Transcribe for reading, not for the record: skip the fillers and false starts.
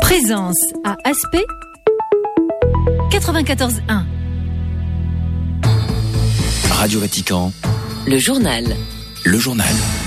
Présence à Aspect 94.1. Radio Vatican. Le journal. Le journal.